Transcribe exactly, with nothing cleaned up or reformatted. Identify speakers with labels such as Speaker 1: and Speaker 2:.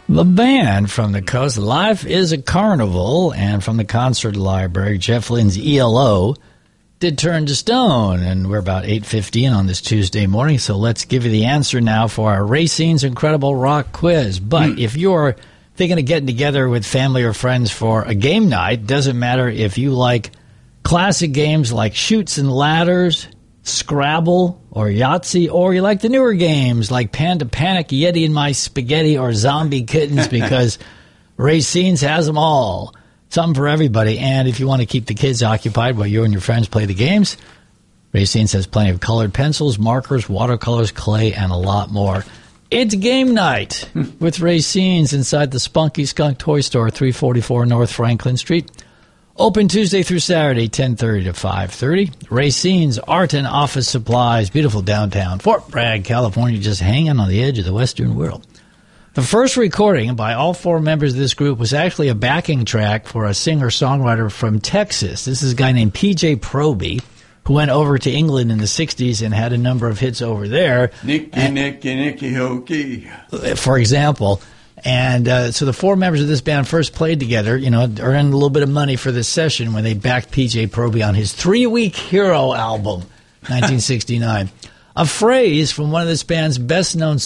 Speaker 1: The band from the coast, Life is a Carnival, and from the concert library, Jeff Lynne's E L O did Turn to Stone, and we're about eight fifteen on this Tuesday morning, so let's give you the answer now for our Racine's Incredible Rock Quiz. But mm. if you're thinking of getting together with family or friends for a game night, doesn't matter if you like classic games like Chutes and Ladders, Scrabble, or Yahtzee, or you like the newer games like Panda Panic, Yeti and My Spaghetti, or Zombie Kittens, because Racine's has them all. Something for everybody. And if you want to keep the kids occupied while you and your friends play the games, Racine's has plenty of colored pencils, markers, watercolors, clay, and a lot more. It's game night with Racine's inside the Spunky Skunk Toy Store, three forty-four North Franklin Street. Open Tuesday through Saturday, ten thirty to five thirty. Racine's Art and Office Supplies, beautiful downtown Fort Bragg, California, just hanging on the edge of the Western world. The first recording by all four members of this group was actually a backing track for a singer-songwriter from Texas. This is a guy named P J Proby, who went over to England in the sixties and had a number of hits over there.
Speaker 2: Nicky, and, Nicky, Nicky, Hokey.
Speaker 1: For example. And uh, so the four members of this band first played together, you know, earned a little bit of money for this session when they backed P J Proby on his three-week Hero album, nineteen sixty-nine. A phrase from one of this band's best-known